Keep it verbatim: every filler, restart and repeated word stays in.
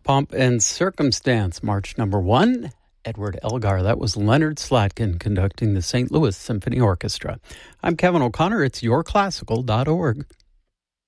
Pomp and Circumstance, March number one, Edward Elgar. That was Leonard Slatkin conducting the Saint Louis Symphony Orchestra. I'm Kevin O'Connor. It's your classical dot org.